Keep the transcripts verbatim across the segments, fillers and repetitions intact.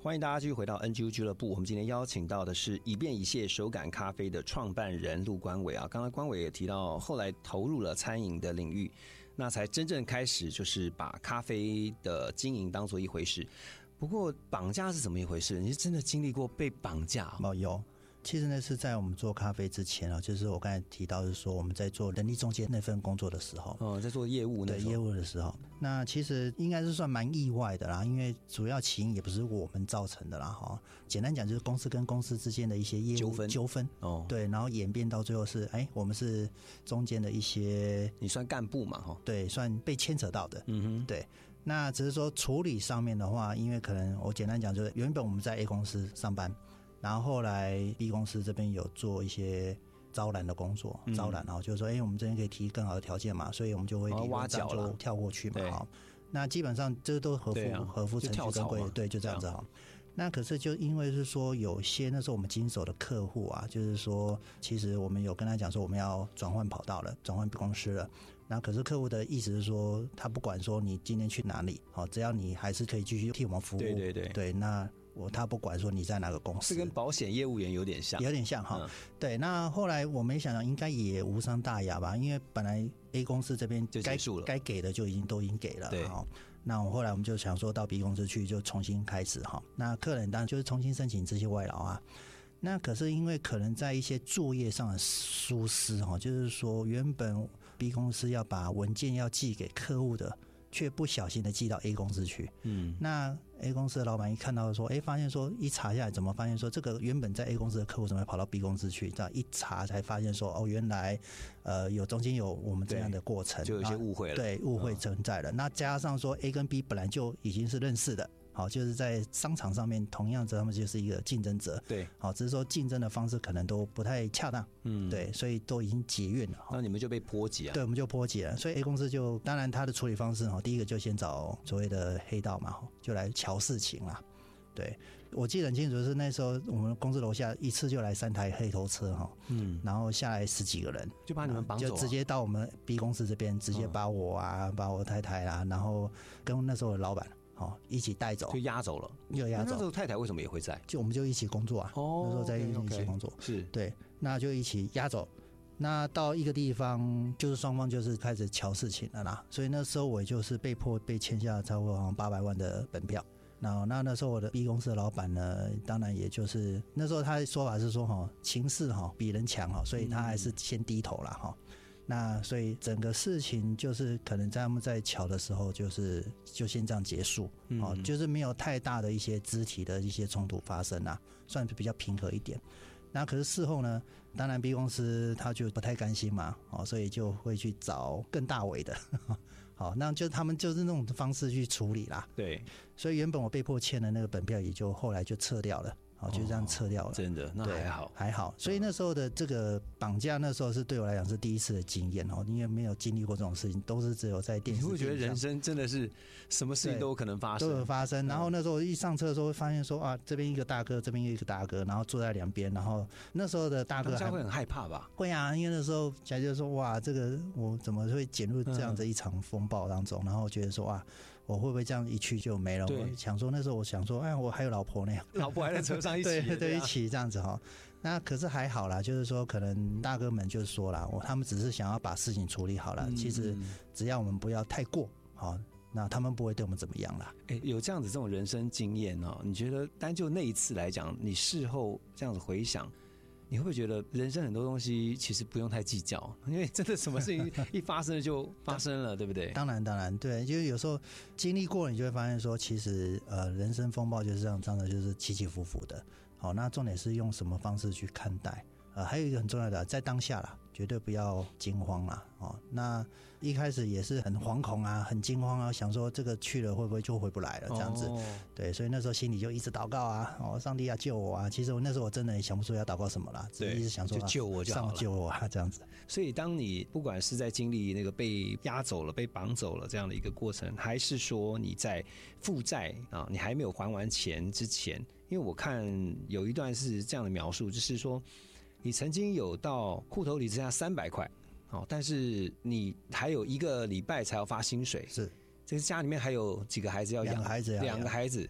欢迎大家继续回到 N G U 俱乐部。我们今天邀请到的是以便一切手感咖啡的创办人陆官伟啊。刚才官伟也提到，后来投入了餐饮的领域，那才真正开始就是把咖啡的经营当作一回事。不过绑架是怎么一回事？你是真的经历过被绑架？ 哦，有。其实呢是在我们做咖啡之前啊，就是我刚才提到是说我们在做人力中介那份工作的时候， 哦，在做业务那对业务的时候，那其实应该是算蛮意外的啦，因为主要起因也不是我们造成的啦哈。简单讲就是公司跟公司之间的一些业务纠纷，纠纷哦，对，然后演变到最后是哎，我们是中间的一些， 你算干部嘛哈？ 对，算被牵扯到的， 嗯哼， 对。那只是说处理上面的话，因为可能我简单讲就是原本我们在 A 公司上班。然后后来 B 公司这边有做一些招揽的工作，嗯、招揽然后就是说，哎，我们这边可以提更好的条件嘛，所以我们就会挖角就跳过去嘛，哈。那基本上这都合乎、啊、合乎程序跟规，对，就这样子哈。那可是就因为是说有些那时候我们经手的客户啊，就是说其实我们有跟他讲说我们要转换跑道了，转换公司了。那可是客户的意思是说，他不管说你今天去哪里，好，只要你还是可以继续替我们服务。 对对对， 对，那我他不管说你在哪个公司， 这跟保险业务员有点像， 有点像哈、嗯。对，那后来我没想到应该也无伤大雅吧，因为本来 A 公司这边该该给的就已经都已经给了，对。那我后来我们就想说到 B 公司去就重新开始哈。那客人当然就是重新申请这些外劳啊。那可是因为可能在一些作业上的疏失哈，就是说原本 B 公司要把文件要寄给客户的，却不小心的寄到 A 公司去。嗯，那 A 公司的老板一看到说，哎，发现说一查下来，怎么发现说这个原本在 A 公司的客户怎么跑到 B 公司去？这样一查才发现说，哦，原来呃有中间有我们这样的过程， 就有一些误会了， 对，误会存在了。嗯、那加上说 A 跟 B 本来就已经是认识的。好，就是在商场上面，同样他们就是一个竞争者， 对， 好，只是说竞争的方式可能都不太恰当，嗯，对，所以都已经结怨了。 那你们就被波及啊？ 对，我们就波及了。所以 A 公司就，当然他的处理方式哈，第一个就先找所谓的黑道嘛，就来瞧事情啦。对，我记得很清楚是那时候我们公司楼下一次就来三台黑头车哈，嗯，然后下来十几个人， 就把你们绑走、啊， 就直接到我们 B 公司这边，直接把我啊，嗯、把我太太啊，然后跟那时候的老板。哦，一起带走， 就押走了， 又押走。 那时候太太为什么也会在？ 就我们就一起工作啊，哦、那时候在一起工作， okay, okay, 是对， 那就一起押走。那到一个地方，就是双方就是开始瞧事情了啦。所以那时候我就是被迫被签下超过好像八百万的本票。然后那那时候我的 B 公司的老板呢，当然也就是那时候他的说法是说哈，情势哈比人强哈，所以他还是先低头了哈。嗯，那所以整个事情就是可能在他们在瞧的时候，就是就先这样结束，嗯、哦，就是没有太大的一些肢体的一些冲突发生啊，算是比较平和一点。那可是事后呢，当然 B 公司他就不太甘心嘛，哦，所以就会去找更大尾的，好，那就他们就是那种方式去处理啦。 对， 所以原本我被迫签的那个本票也就后来就撤掉了。好，就这样撤掉了。哦、 真的，那还好， 还好。所以那时候的这个绑架，那时候是对我来讲是第一次的经验哦，因为没有经历过这种事情，都是只有在电视。 你会觉得人生真的是什么事情都有可能发生， 都有发生。然后那时候一上车的时候，会发现说啊，这边一个大哥，这边一个大哥，然后坐在两边，然后那时候的大哥还会很害怕吧？ 会啊，因为那时候假如说哇，这个我怎么会卷入这样的一场风暴当中？嗯、然后觉得说哇，我会不会这样一去就没了？我想说那时候我想说，哎，我还有老婆呢， 老婆还在车上一起， 对对。一起这样子哈，那可是还好啦，就是说可能大哥们就是说啦，我他们只是想要把事情处理好了，嗯、其实只要我们不要太过好，那他们不会对我们怎么样啦。 欸、有这样子这种人生经验哦，你觉得单就那一次来讲，你事后这样子回想，你会不会觉得人生很多东西其实不用太计较，因为真的什么事情一发生就发生了，对不对？ 当然当然，对，就是有时候经历过了，你就会发现说，其实呃，人生风暴就是这样，这样的就是起起伏伏的。好，那重点是用什么方式去看待？呃，还有一个很重要的，在当下啦，绝对不要惊慌啦。哦，那一开始也是很惶恐啊，很惊慌啊，想说这个去了会不会就回不来了这样子。哦、对，所以那时候心里就一直祷告啊，哦，上帝啊救我啊！其实我那时候我真的也想不出要祷告什么啦，只是一直想说、啊、 就救我就好了， 上救我啊这样子。 所以当你不管是在经历那个被押走了、被绑走了这样的一个过程，还是说你在负债啊，你还没有还完钱之前，因为我看有一段是这样的描述，就是说。你曾经有到裤头里只剩下三百块，好，但是你还有一个礼拜才要发薪水， 是， 这个家里面还有几个孩子要养， 两个孩子要养， 两个孩子， 对，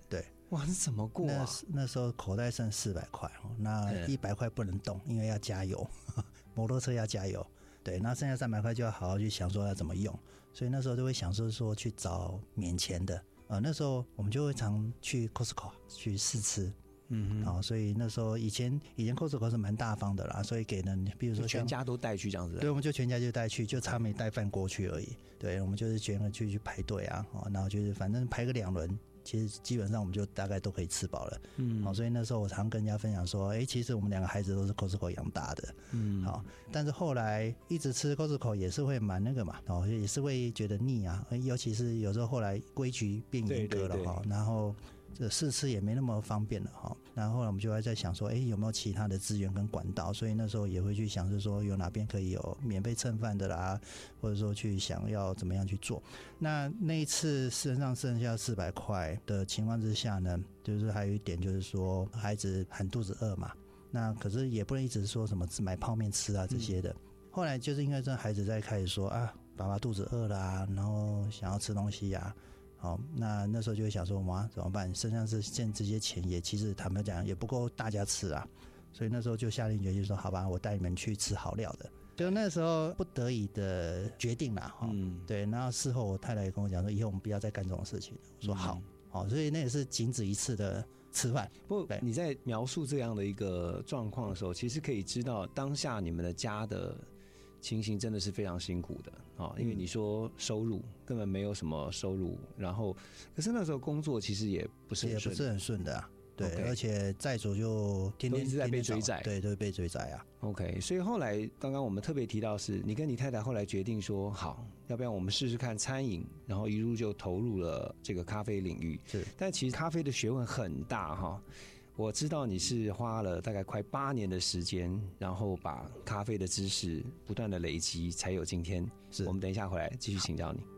哇，是怎么过啊？ 那那时候口袋剩四百块，那一百块不能动，因为要加油，摩托车要加油。对，那剩下三百块就要好好去想说要怎么用，所以那时候就会想说说去找免钱的。呃，那时候我们就会常去 Costco 去试吃。嗯，好、哦，所以那时候以前以前 Costco 是蛮大方的啦，所以给人，比如说全家都带去这样子。 对，我们就全家就带去，就差没带饭锅去而已。对，我们就是全个去去排队啊，哦，然后就是反正排个两轮，其实基本上我们就大概都可以吃饱了。嗯，好、哦，所以那时候我常跟人家分享说，哎，其实我们两个孩子都是 Costco 养大的。嗯，好、哦，但是后来一直吃 Costco 也是会蛮那个嘛，哦，也是会觉得腻啊，尤其是有时候后来规矩变严格了哈，然后。这试吃也没那么方便了哈，然后后来我们就会在想说，哎，有没有其他的资源跟管道？所以那时候也会去想，是说有哪边可以有免费蹭饭的啦，或者说去想要怎么样去做。那那一次身上剩下四百块的情况之下呢，就是还有一点就是说，孩子很肚子饿嘛，那可是也不能一直说什么买泡面吃啊这些的。嗯、后来就是因为这孩子在开始说啊，爸爸肚子饿啦、啊，然后想要吃东西呀、啊。好，那那时候就会想说，哇，怎么办？身上是现这些钱也其实坦白讲也不够大家吃啊，所以那时候就下定决心说，好吧，我带你们去吃好料的。就那时候不得已的决定啦，哈、嗯，对。然后事后我太太也跟我讲说，以后我们不要再干这种事情了。我说好，好、嗯，所以那也是仅止一次的吃饭。 不过你在描述这样的一个状况的时候，其实可以知道当下你们的家的情形真的是非常辛苦的啊，因为你说收入根本没有什么收入，然后可是那时候工作其实也不是很顺， 也不是很顺的啊。对， okay, 而且债主就天天一直在被追债， 对，都被追债啊。 OK， 所以后来刚刚我们特别提到是，你跟你太太后来决定说，好，要不然我们试试看餐饮，然后一路就投入了这个咖啡领域。 是， 但其实咖啡的学问很大哈。我知道你是花了大概快八年的时间，然后把咖啡的知识不断的累积，才有今天。 是， 我们等一下回来继续请教你。